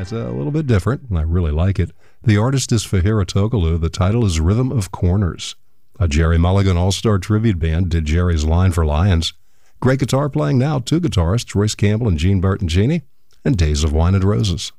It's a little bit different, and I really like it. The artist is Fahira Tokalu. The title is Rhythm of Corners. A Jerry Mulligan All-Star Tribute Band did Jerry's line for Lions. Great guitar playing now, two guitarists, Royce Campbell and Gene Bertoncini, and Days of Wine and Roses.